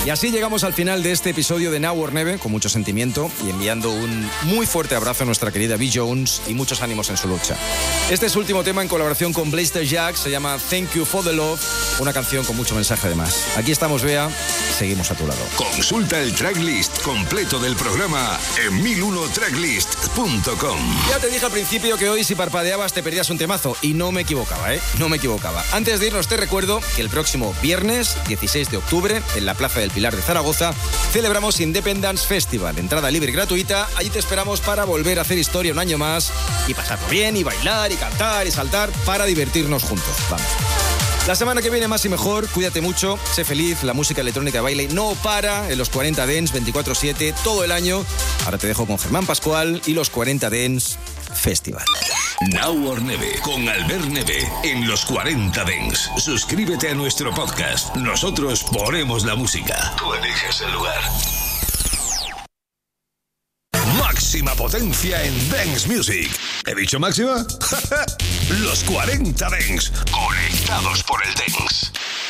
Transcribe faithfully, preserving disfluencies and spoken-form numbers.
Y así llegamos al final de este episodio de Now or Never, con mucho sentimiento y enviando un muy fuerte abrazo a nuestra querida B. Jones y muchos ánimos en su lucha. Este es su último tema en colaboración con Blaster Jack, se llama Thank You for the Love, una canción con mucho mensaje además. Aquí estamos, Bea, seguimos a tu lado. Consulta el tracklist completo del programa en mil uno tracklist punto com. Ya te dije al principio que hoy si parpadeabas te perdías un temazo y no me equivocaba, ¿eh? No me equivocaba. Antes de irnos te recuerdo que el próximo viernes, dieciséis de octubre, en la Plaza del Pilar de Zaragoza, celebramos Independence Festival. Entrada libre y gratuita. Allí te esperamos para volver a hacer historia un año más y pasarlo bien, y bailar, y cantar, y saltar, para divertirnos juntos. Vamos. La semana que viene más y mejor. Cuídate mucho, sé feliz. La música electrónica de baile no para en los cuarenta Dance veinticuatro siete todo el año. Ahora te dejo con Germán Pascual y los cuarenta Dance Festival. Now or Never con Albert Neve en los cuarenta Dance. Suscríbete a nuestro podcast. Nosotros ponemos la música. Tú eliges el lugar. Máxima potencia en Dance Music. ¿He dicho máxima? Los cuarenta Dance. Conectados por el Dance.